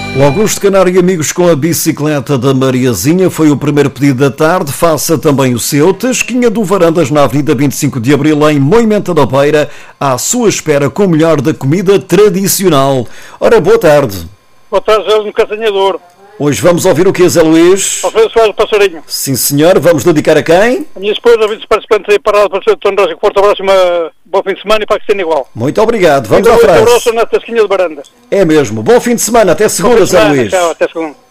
O Augusto Canário e amigos com a bicicleta da Mariazinha foi o primeiro pedido da tarde. Faça também o seu. Tasquinha do Varandas na Avenida 25 de Abril, em Moimenta da Beira, à sua espera com o melhor da comida tradicional. Ora, boa tarde. Boa tarde, Zé no Castanhador. Hoje vamos ouvir o que, Zé Luís? Alfredo Soares do Passarinho. Sim, senhor. Vamos dedicar a quem? A minha esposa, a vice-participante aí parada para o Sr. Tony Rosa, que forte abraço, uma bom fim de semana e para que esteja igual. Muito obrigado. Vamos à frase. frase. Um abraço na Tasquinha de Baranda. É mesmo. Bom fim de semana. Até segunda, Zé Luís. Tchau, até segunda.